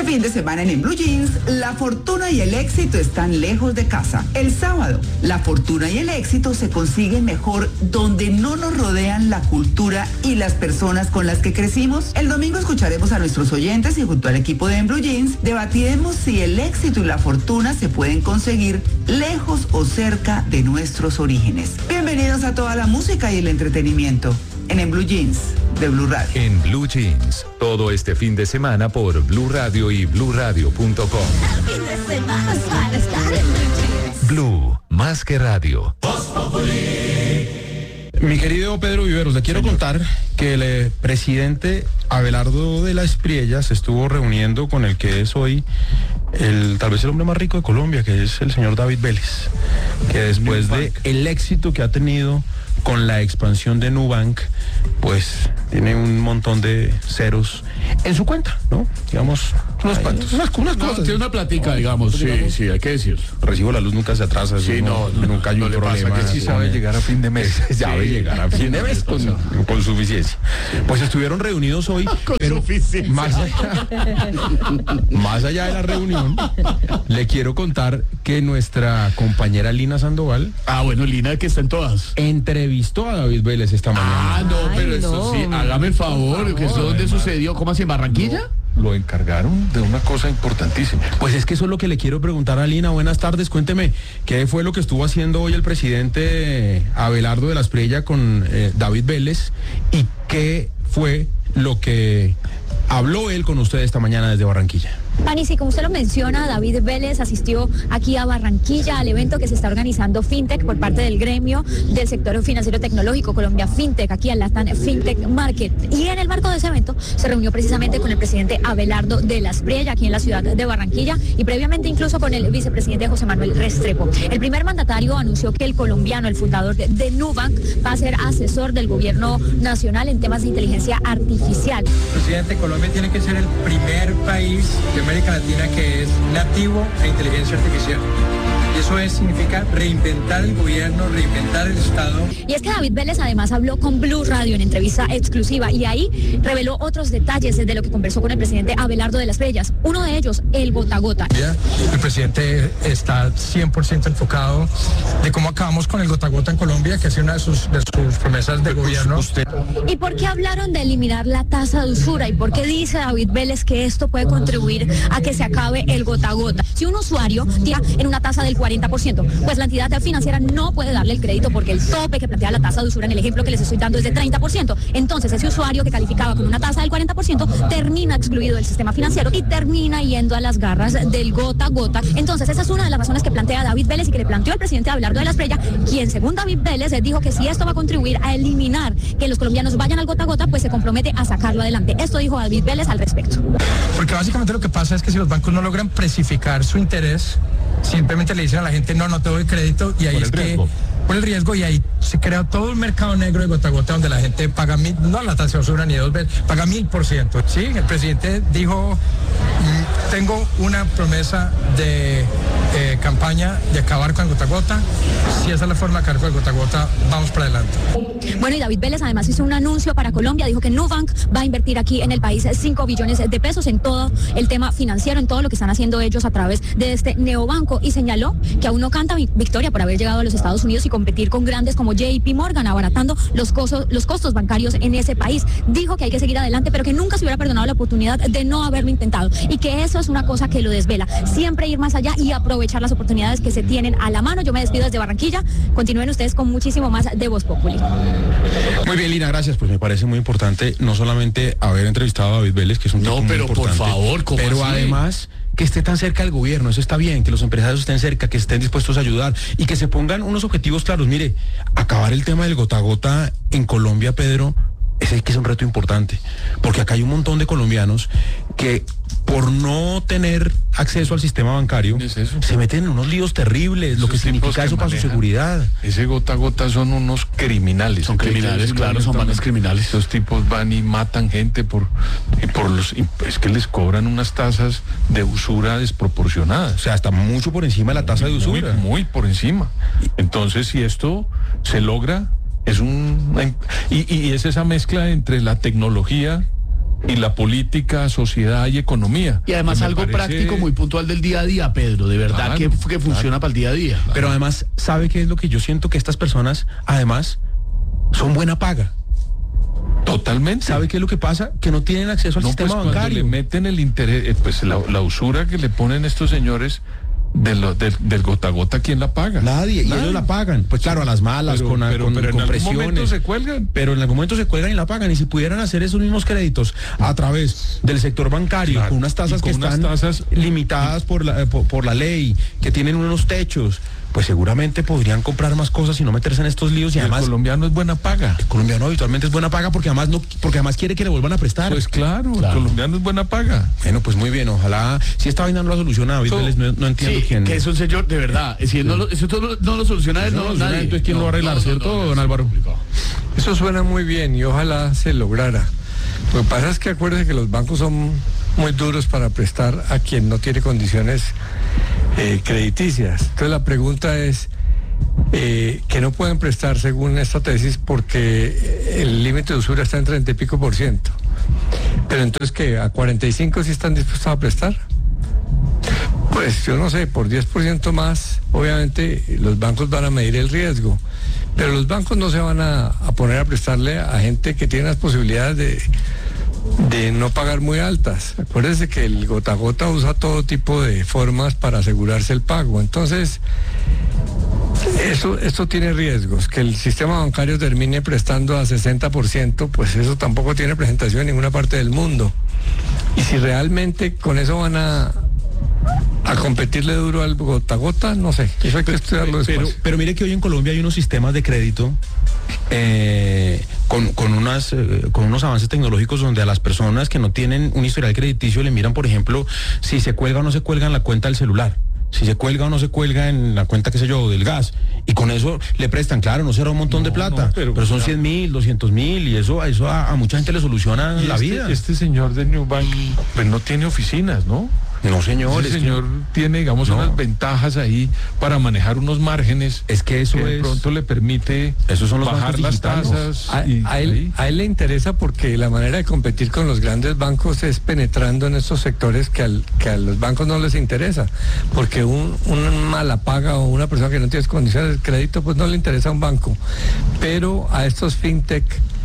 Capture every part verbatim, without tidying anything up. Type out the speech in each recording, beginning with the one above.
fin de semana en, en Blue Jeans, la fortuna y el éxito están lejos de casa. El sábado, la fortuna y el éxito se consiguen mejor donde no nos rodean la cultura y las personas con las que crecimos. El domingo escucharemos a nuestros oyentes y junto al equipo de En Blue Jeans debatiremos si el éxito y la fortuna se pueden conseguir lejos o cerca de nuestros orígenes. Bienvenidos a toda la música y el entretenimiento en En Blue Jeans de Blue Radio. En Blue Jeans, todo este fin de semana por Blue Radio y blue radio punto com. El fin de semana es para estar en Blue Jeans. Blue, más que radio. Mi querido Pedro Viveros, le quiero contar que el eh, presidente Abelardo de la Espriella se estuvo reuniendo con el que es hoy el tal vez el hombre más rico de Colombia, que es el señor David Vélez, que después de el éxito que ha tenido con la expansión de Nubank, pues tiene un montón de ceros en su cuenta, ¿no? Digamos, unos cuantos, unas, unas no, cosas. tiene una platica, digamos, sí, digamos, sí, hay que decir. Recibo la luz nunca se atrasa, Sí, no, no, nunca hay no un le pasa, problema. que sí sabe llegar a fin de mes. Sabe Sí. llegar a fin de mes con, con suficiencia. Pues estuvieron reunidos hoy, Con pero suficiencia. más allá, más allá de la reunión, le quiero contar que nuestra compañera Lina Sandoval Ah, bueno, Lina, que está en todas. entrevistó a David Vélez esta mañana. Ah, no, pero Ay, eso no, sí, hágame el favor, que eso dónde sucedió, ¿cómo así, en Barranquilla? Lo encargaron de una cosa importantísima. Pues es que eso es lo que le quiero preguntar a Lina. Buenas tardes, cuénteme, ¿qué fue lo que estuvo haciendo hoy el presidente Abelardo de la Espriella con eh, David Vélez? ¿Y qué fue lo que habló él con usted esta mañana desde Barranquilla? Pani, sí, como usted lo menciona, David Vélez asistió aquí a Barranquilla al evento que se está organizando FinTech por parte del gremio del sector financiero tecnológico Colombia FinTech, aquí al Latam FinTech Market. Y en el marco de ese evento se reunió precisamente con el presidente Abelardo de la Espriella aquí en la ciudad de Barranquilla y previamente incluso con el vicepresidente José Manuel Restrepo. El primer mandatario anunció que el colombiano, el fundador de, de Nubank, va a ser asesor del gobierno nacional en temas de inteligencia artificial. Presidente, Colombia tiene que ser el primer país de América Latina que es nativo a inteligencia artificial. Y eso es, significa reinventar el gobierno, reinventar el Estado. Y es que David Vélez además habló con Blue Radio en entrevista exclusiva y ahí reveló otros detalles de lo que conversó con el presidente Abelardo de las Espriella. Uno de ellos, el gota a gota. El presidente está cien por ciento enfocado de cómo acabamos con el gota a gota en Colombia, que ha sido una de sus, de sus promesas de gobierno. ¿Y por qué hablaron de eliminar la tasa de usura? ¿Y por qué dice David Vélez que esto puede contribuir a que se acabe el gota a gota? Si un usuario tira en una tasa del cuarenta por ciento, pues la entidad financiera no puede darle el crédito porque el tope que plantea la tasa de usura en el ejemplo que les estoy dando es de treinta por ciento. Entonces ese usuario que calificaba con una tasa del cuarenta por ciento termina excluido del sistema financiero y termina yendo a las garras del gota a gota. Entonces esa es una de las razones que plantea David Vélez y que le planteó el presidente Abelardo de la Espriella, quien según David Vélez dijo que si esto va a contribuir a eliminar que los colombianos vayan al gota a gota, pues se compromete a sacarlo adelante. Esto dijo David Vélez al respecto. Porque básicamente lo que pasa es que si los bancos no logran precificar su interés, simplemente le dicen a la gente, no, no te doy crédito, y ahí Por es el que riesgo. por el riesgo, y ahí se crea todo un mercado negro de gota a gota donde la gente paga mil, no la tasa de usura ni dos veces, paga mil por ciento. Sí, el presidente dijo, mm, tengo una promesa de eh, campaña de acabar con el gota a gota. Si esa es la forma de acabar con el gota a gota, vamos para adelante. Bueno, y David Vélez además hizo un anuncio para Colombia, dijo que Nubank va a invertir aquí en el país cinco billones de pesos en todo el tema financiero, en todo lo que están haciendo ellos a través de este neobanco, y señaló que aún no canta victoria por haber llegado a los Estados Unidos y competir con grandes como J P Morgan, abaratando los costos, los costos bancarios en ese país. Dijo que hay que seguir adelante, pero que nunca se hubiera perdonado la oportunidad de no haberlo intentado y que eso es una cosa que lo desvela. Siempre ir más allá y aprovechar las oportunidades que se tienen a la mano. Yo me despido desde Barranquilla. Continúen ustedes con muchísimo más de Voz Populi. Muy bien, Lina, gracias. Pues me parece muy importante no solamente haber entrevistado a David Vélez, que es un No, tipo muy pero por importante, favor, ¿cómo pero así? además que esté tan cerca del gobierno. Eso está bien, que los empresarios estén cerca, que estén dispuestos a ayudar y que se pongan unos objetivos claros. Mire, acabar el tema del gota a gota en Colombia, Pedro, ese que es un reto importante, porque acá hay un montón de colombianos que por no tener acceso al sistema bancario ¿Es eso? se meten en unos líos terribles, lo Esos que tipos significa que eso para su manejan seguridad. Ese gota a gota son unos criminales. Son criminales, claro, son manes criminales. Esos tipos van y matan gente por, y por los, y es que les cobran unas tasas de usura O desproporcionadas. sea, está mucho por encima de la tasa de usura. Muy, muy por encima. Entonces, si esto se logra, es un y, y es esa mezcla entre la tecnología y la política, sociedad y economía. Y además Que me algo parece- práctico muy puntual del día a día, Pedro, de verdad Claro, que, que funciona claro. para el día a día. Pero además, ¿sabe qué es lo que yo siento? Que estas personas, además, son buena paga. Totalmente. ¿Sabe qué es lo que pasa? Que no tienen acceso al No, sistema pues cuando bancario. le meten el interés, eh, pues la, la usura que le ponen estos señores de lo- del, del gota a gota, ¿quién la paga? Nadie, y Nadie. ellos la pagan. Pues claro, a las malas, Pero- con, pero- con, pero en con algún momento presiones. se cuelgan. Pero en algún momento se cuelgan y la pagan. Y si pudieran hacer esos mismos créditos a través del sector bancario, Claro. con unas tasas Y con que unas están tasas- limitadas por la, eh, por, por la ley, que tienen unos techos, pues seguramente podrían comprar más cosas y no meterse en estos líos. Y Y el además, colombiano es buena paga. el colombiano habitualmente es buena paga porque además no, porque además quiere que le vuelvan a prestar. Pues claro, Claro. el colombiano es buena paga. Bueno, pues muy bien, ojalá, si esta vaina no la soluciona David So- Vélez, no, no entiendo sí, quién. que es un señor, de verdad. Si él no lo, eso todo lo- no lo soluciona él, No no, lo soluciona, nadie. entonces, ¿quién lo va a arreglar, cierto, don Álvaro? Eso suena muy bien y ojalá se lograra. Lo que pasa es que acuérdense que los bancos son muy duros para prestar a quien no tiene condiciones eh, crediticias. Entonces la pregunta es eh, que no pueden prestar según esta tesis porque el límite de usura está en treinta y pico por ciento. Pero entonces que a cuarenta y cinco sí están dispuestos a prestar. Pues yo no sé, por diez por ciento más, obviamente los bancos van a medir el riesgo, pero los bancos no se van a, a poner a prestarle a gente que tiene las posibilidades de, de no pagar muy altas. Acuérdense que el gota a gota usa todo tipo de formas para asegurarse el pago. Entonces, eso, esto tiene riesgos. Que el sistema bancario termine prestando a sesenta por ciento, pues eso tampoco tiene presentación en ninguna parte del mundo. Y si realmente con eso van a a competirle duro al gota a gota, no sé, eso hay que estudiarlo después. Pero, pero mire que hoy en Colombia hay unos sistemas de crédito eh, con, con, unas, eh, con unos avances tecnológicos donde a las personas que no tienen un historial crediticio le miran, por ejemplo, si se cuelga o no se cuelga en la cuenta del celular. Si se cuelga o no se cuelga en la cuenta, qué sé yo, del gas. Y con eso le prestan, claro, no será un montón No, de plata, no, pero- pero, son cien mil, doscientos mil, y eso, eso a, a mucha gente le soluciona Y la este, vida. Este señor de New Bank, pues no tiene oficinas, ¿no? No, señor, Ese es que- señor tiene, digamos, No. unas ventajas ahí para manejar unos márgenes. Es que eso que de es- pronto le permite Esos son los bajar bancos las digitales. tasas. A, y a él, ahí- a él le interesa porque la manera de competir con los grandes bancos es penetrando en estos sectores que, al- que a los bancos no les interesa, porque un, un mala paga o una persona que no tiene condiciones de crédito, pues no le interesa a un banco. Pero a estos fintech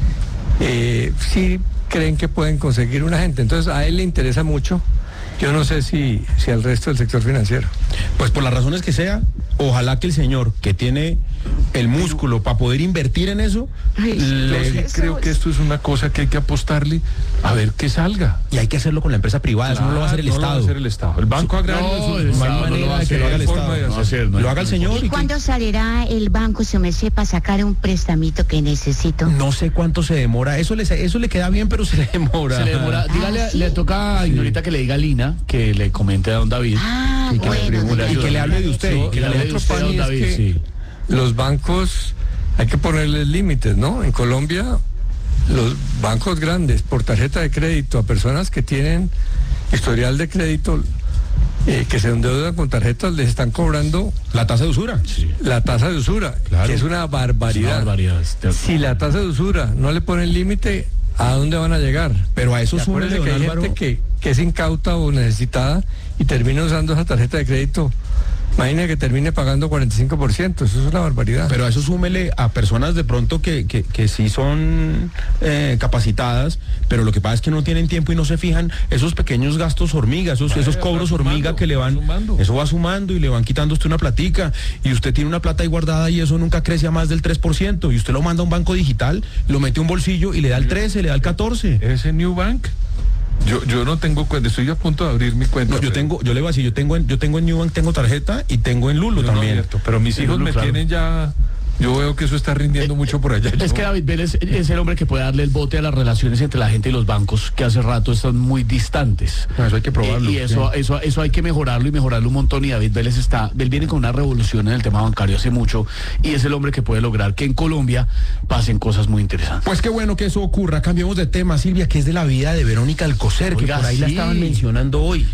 eh, sí creen que pueden conseguir una gente. Entonces a él le interesa mucho. Yo no sé si, si al resto del sector financiero. Pues por las razones que sea, ojalá que el señor que tiene el músculo para poder invertir en eso, Ay, le- Yo sí creo que esto es una cosa que hay que apostarle a ver qué salga. y hay que hacerlo con la empresa privada, eso no lo va a hacer el No lo va a Estado. hacer el Estado. El Banco Agrario No, es el un- Estado No hay no lo manera va a de que hacer, lo haga el forma Estado. de no hacer, no hay Lo haga el señor. ¿Y y que- cuándo saldrá el banco, su merced, para sacar un prestamito que necesito? No sé cuánto se demora, eso le, eso le queda bien, pero se le demora. Se le demora. Dígale, Ah, ¿sí? le toca a Ignorita que le diga a Lina, que le comente a don David. Ah, y que le bueno, pregunte, doña y que le hable de usted, Sí, y que le Lo hable de otro, usted, Pani, don es David, que sí. los bancos hay que ponerles límites, ¿no? En Colombia, los bancos grandes por tarjeta de crédito a personas que tienen historial de crédito, eh, que se endeudan con tarjetas, les están cobrando La tasa de usura. la tasa de usura, Claro. que es una barbaridad. Una barbaridad, este- Si la tasa de usura no le ponen límite, ¿a dónde van a llegar? Pero a eso Y súmele, acuérdese que don hay Álvaro. gente que, que es incauta o necesitada y termina usando esa tarjeta de crédito. Imagina que termine pagando cuarenta y cinco por ciento, eso es una barbaridad. Pero a eso súmele a personas de pronto que, que, que sí son eh, capacitadas, pero lo que pasa es que no tienen tiempo y no se fijan esos pequeños gastos hormiga, esos, Vaya, esos va cobros sumando, hormiga que le van, va sumando. eso va sumando y le van quitando a usted una platica, y usted tiene una plata ahí guardada y eso nunca crece a más del tres por ciento, y usted lo manda a un banco digital, lo mete a un bolsillo y le da el trece, le da el catorce. Ese New Bank. Yo, yo no tengo cuenta, estoy a punto de abrir mi cuenta. No, yo pero- tengo, yo le voy a decir, yo tengo en, yo tengo en Newbank, tengo tarjeta y tengo en Lulo yo no he también. abierto, pero mis En hijos Lulo, me claro. tienen ya. Yo veo que eso está rindiendo mucho por allá. Es Yo- que David Vélez es el hombre que puede darle el bote a las relaciones entre la gente y los bancos, que hace rato están muy distantes. No, eso hay que probarlo. Eh, y eso, Sí. eso, eso hay que mejorarlo y mejorarlo un montón. Y David Vélez está, él viene con una revolución en el tema bancario hace mucho, y es el hombre que puede lograr que en Colombia pasen cosas muy interesantes. Pues qué bueno que eso ocurra. Cambiemos de tema, Silvia, que es de la vida de Verónica Alcocer, que Oiga, por ahí la sí. estaban mencionando hoy.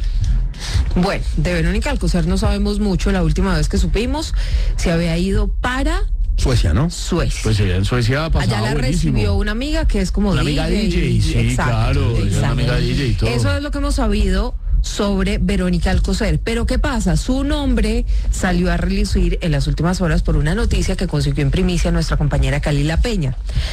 Bueno, de Verónica Alcocer no sabemos mucho. La última vez que supimos se había ido para Suecia, ¿no? Suecia. Pues ella en Suecia pasaba Allá la buenísimo. recibió una amiga que es como Una D J. amiga D J, sí, Exacto, claro, ella es una exacto. amiga D J y todo. Eso es lo que hemos sabido sobre Verónica Alcocer. Pero ¿qué pasa? Su nombre salió a relucir en las últimas horas por una noticia que consiguió en primicia nuestra compañera Kalila Peña.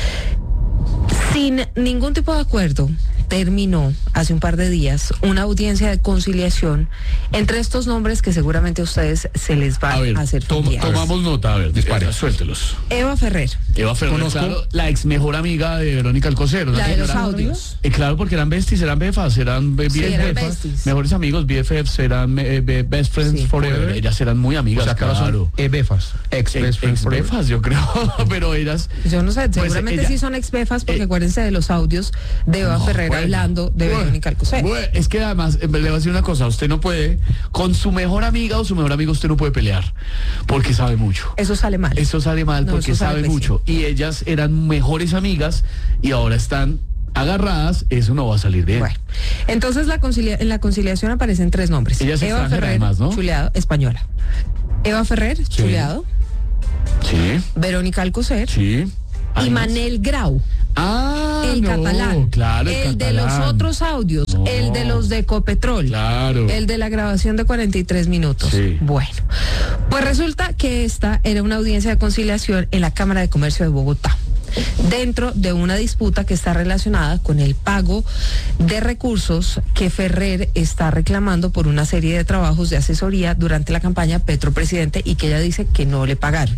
Sin ningún tipo de acuerdo, terminó hace un par de días una audiencia de conciliación entre estos nombres que seguramente a ustedes se les va A ver, a hacer tom- familiares. tomamos nota, a ver, Dispare. eh, suéltelos. Eva Ferrer, Eva Ferrer, Conozco. claro, la ex mejor amiga de Verónica Alcocer. la de los señora- audios. Eh, claro, porque eran besties, eran befas, eran B- Sí, B F Fs, eran besties. mejores amigos, B F Fs, eran eh, be- best friends Sí. forever. Ellas eran muy O amigas, sea, que ahora claro. son E-Befas, ex Ex, best friends ex forever. befas, yo creo, pero ellas... Yo no sé, Pues seguramente ella- sí son ex-befas porque eh, acuérdense de los audios de Eva No, Ferrer bueno. hablando de Bueno, Verónica Alcocer. bueno, es que además, eh, le voy a decir una cosa, usted no puede, con su mejor amiga o su mejor amigo usted no puede pelear, porque sabe mucho. Eso sale mal. Eso sale mal No, porque eso sale sabe pésimo. mucho. Y ellas eran mejores amigas y ahora están agarradas, eso no va a salir bien. Bueno, entonces la concilia- en la conciliación aparecen tres nombres. Ella es Eva extranjera, Ferrer, además, ¿no? chuleado, española. Eva Ferrer, chuleado. Sí, Verónica Alcocer. sí. Y Ay, Manel Grau, Ah, el no, catalán. claro, el, el de los catalán. otros audios. No. El de los de Ecopetrol. Claro. El de la grabación de cuarenta y tres minutos. Sí. Bueno, pues resulta que esta era una audiencia de conciliación en la Cámara de Comercio de Bogotá, dentro de una disputa que está relacionada con el pago de recursos que Ferrer está reclamando por una serie de trabajos de asesoría durante la campaña Petro Presidente y que ella dice que no le pagaron.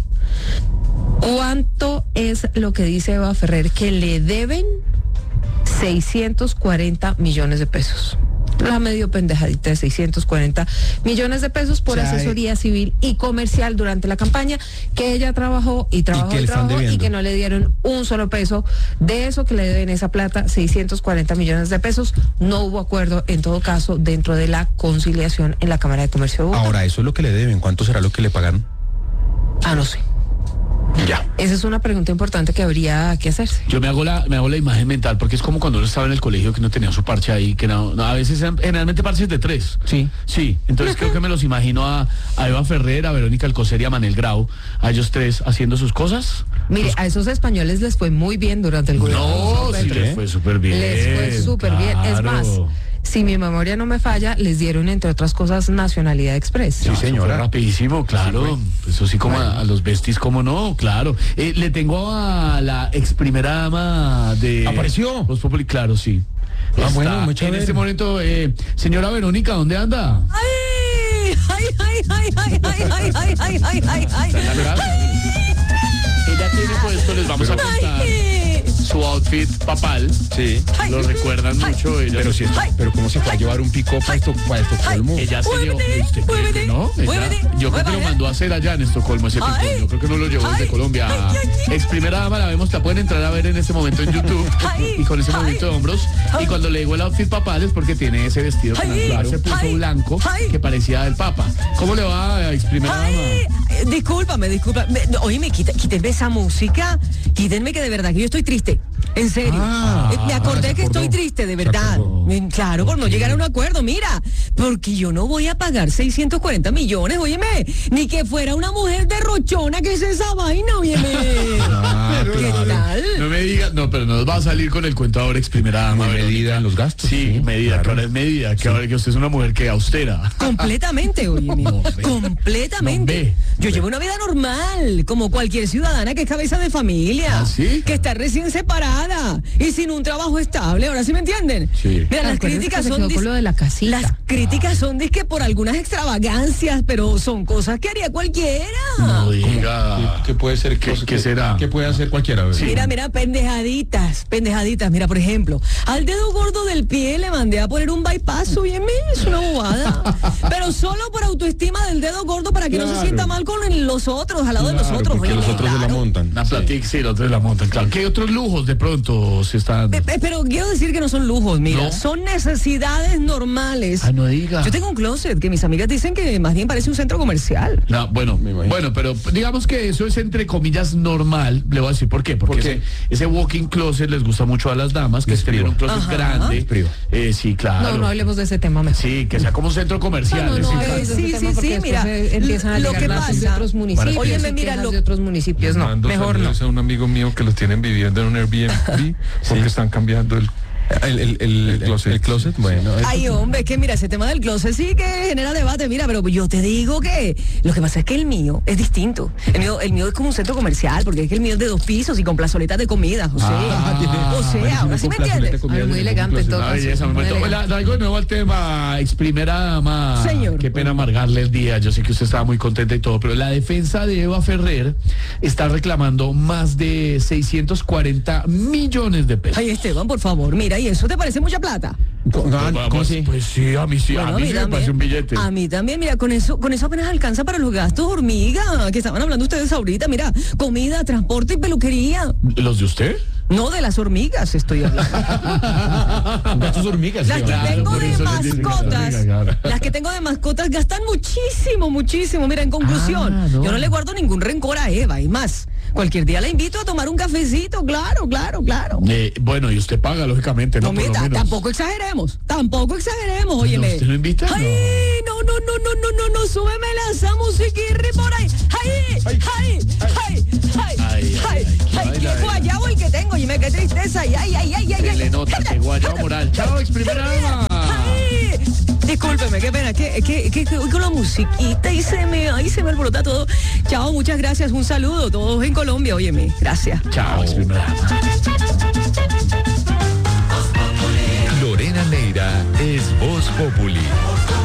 ¿Cuánto es lo que dice Eva Ferrer que le deben? seiscientos cuarenta millones de pesos. La medio pendejadita de seiscientos cuarenta millones de pesos por O sea, asesoría civil y comercial durante la campaña que ella trabajó y trabajó que y, le están trabajó y debiendo. que no le dieron un solo peso de eso que le deben esa plata, seiscientos cuarenta millones de pesos. No hubo acuerdo en todo caso dentro de la conciliación en la Cámara de Comercio de Bogotá. Ahora, eso es lo que le deben. ¿Cuánto será lo que le pagaron? Ah, no sé. Ya. Esa es una pregunta importante que habría que hacerse. Yo me hago la me hago la imagen mental porque es como cuando uno estaba en el colegio que no tenía su parche ahí, que no, no, a veces eran generalmente parches de tres. Sí. Sí, entonces creo que me los imagino a, a Eva Ferrer, a Verónica Alcocer y a Manel Grau, a ellos tres haciendo sus cosas. Mire, a esos españoles les fue muy bien durante el gobierno. No, de sí Petro. les fue súper bien. Les fue súper bien. Es claro. más, si mi memoria no me falla, les dieron, entre otras cosas, Nacionalidad Express. Sí, No, eso señora. fue rapidísimo, claro. Eso sí, como a, a los besties, como no, claro. Eh, le tengo a la ex primera dama de... ¿Apareció? Voz Populi, claro, sí. Ah, bueno, muy en chévere. este momento, eh, señora Verónica, ¿dónde anda? ¡Ay! ¡Ay, ay, ay, ay, ay, ay, ay, ay, ay, ay, ay! ¿Está en la casa? Ella tiene puesto, les vamos a contar su outfit papal. Sí. Lo recuerdan mucho. Ella Pero si es, pero cómo se puede llevar un pick-up para esto, para Estocolmo. Ella se llevó, Muévete, ¿usted cree que muévete, no? Ella- muévete, yo creo que lo muévete. mandó a hacer allá en Estocolmo ese Ay. pico. Yo creo que no lo llevó desde Ay. Colombia. Ay, ay, ay. Ex primera dama, la vemos, la pueden entrar a ver en este momento en YouTube. Ay. Y con ese Ay. movimiento de hombros. Ay. Y cuando le digo el outfit papal es porque tiene ese vestido que Ay. natural se puso Ay. blanco Ay. que parecía del Papa. ¿Cómo le va a ex primera dama? Ay, eh, discúlpame, discúlpame. Me- Oíme, quita- quítenme esa música. Quítenme que de verdad que yo estoy triste. En serio. Ah, Eh, me acordé se que acordó. estoy triste, de Se verdad. acordó. Mm, Claro, por no llegar a un acuerdo. Mira, porque yo no voy a pagar seiscientos cuarenta millones, óyeme. Ni que fuera una mujer derrochona que es esa vaina, óyeme. Ah, ¿Qué claro. tal? No me diga, no, pero nos va a salir con el cuento ahora ex primera dama. Muy Verónica. medida en los gastos. Sí, medida, claro. que ahora es medida, que ahora que usted es una mujer que austera. Completamente, óyeme. No, ve. Completamente. No, ve. Yo llevo una vida normal, como cualquier ciudadana que es cabeza de familia. ¿Ah, sí? Que está recién separada y sin un trabajo estable. Ahora sí me entienden. Sí. Mira, las Acuérdese críticas que se son quedó con dis- lo de la casita. Las críticas son disque por algunas extravagancias, pero son cosas que haría cualquiera. No diga. ¿Qué puede ser? ¿Qué- cosa qué que- será? ¿Qué puede hacer cualquiera? bebé? Mira, mira, pendejaditas, pendejaditas. Mira, por ejemplo, al dedo gordo del pie le mandé a poner un bypass, óyeme, es una bobada. Pero solo por autoestima del dedo gordo para que no se Claro. sienta mal con el- los otros, al lado de los Claro, otros. porque óyeme, los otros se la claro. montan. Una platica, sí, el otro de la montan, claro. ¿Qué otros lujos? lujos de pronto se están. Pe- pe- Pero quiero decir que no son lujos, mira, ¿No? son necesidades normales. Ah, no diga. Yo tengo un closet que mis amigas dicen que más bien parece un centro comercial. No, bueno, bueno, pero digamos que eso es entre comillas normal. Le voy a decir por qué. Porque ¿Por qué? Ese, ese walking closet les gusta mucho a las damas, que Les es tener privo. un closet Ajá. grande. Les privo. Eh, sí, claro. No, no hablemos de ese tema mejor. Sí, que sea como un centro comercial. No, no, no, sí, hablemos de eh, ese sí, tema sí, porque sí, después, mira, eh, empiezan a lo llegar que datos de pasa- otros municipios. Óyeme, y mira, quejas lo- de otros municipios, no, Mando mejor no. saludos a un amigo mío que lo tienen viviendo en un Airbnb porque están cambiando el El, el, el, El closet. el closet, bueno. eso- Ay, hombre, es que mira, ese tema del closet sí que genera debate, mira, pero yo te digo que lo que pasa es que el mío es distinto. El mío, el mío es como un centro comercial, porque es que el mío es de dos pisos y con plazoletas de comida. O sea, Ah, o sea, buenísimo, ahora sí con me plazoleta entiendes. de comida, Ah, muy tiene elegante, un closet. en todo Una belleza, Muy un momento. elegante. Hola, algo de nuevo al tema, ex primera dama. Señor. Qué pena amargarle el día. Yo sé que usted estaba muy contenta y todo, pero la defensa de Eva Ferrer está reclamando más de seiscientos cuarenta millones de pesos. Ay, Esteban, por favor, mira, ¿y eso te parece mucha plata? Con- ah, Pues, ¿cómo pues, así? pues sí, a mí sí, Bueno, a mí sí me parece un billete. A mí también, mira, con eso, con eso apenas alcanza para los gastos hormiga, que estaban hablando ustedes ahorita, mira, comida, transporte y peluquería. ¿Los de usted? No de las hormigas estoy hablando. Gastos hormigas. Las que Esteban. tengo por de eso les dicen mascotas, gastos hormiga, claro. las que tengo de mascotas gastan muchísimo, muchísimo. Mira, en conclusión, Ah, no. yo no le guardo ningún rencor a Eva, y más, cualquier día la invito a tomar un cafecito, claro, claro, claro. Eh, bueno, y usted paga, lógicamente, ¿no? No, Por lo mira, menos. tampoco exageremos, tampoco exageremos, óyeme. ¿Usted lo invita? Ay, no, no, no, no, no, no, no, súbeme esa musiquirri por ahí. Ay, ay, ay, ay, ay, Ay, ay, ay, ay, ay, qué ay, guayabo el que tengo, oye, qué tristeza, ay, ay, ay, ay, Se ay. le nota que guayabo moral. Chao, ex primera dama. Ay, discúlpeme, qué pena, que, que, que, que oigo la musiquita y se me, ay, se me alborota todo. Chao, muchas gracias, un saludo, todos en Colombia, óyeme, gracias. Chao, ex primera dama. Lorena Neira es Voz Populi.